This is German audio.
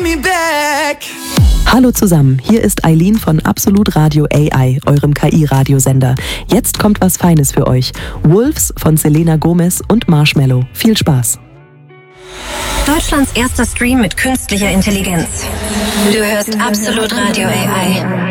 me back. Hallo zusammen, hier ist Eileen von Absolut Radio AI, eurem KI-Radiosender. Jetzt kommt was Feines für euch. Wolves von Selena Gomez und Marshmello. Viel Spaß. Deutschlands erster Stream mit künstlicher Intelligenz. Du hörst Absolut Radio AI.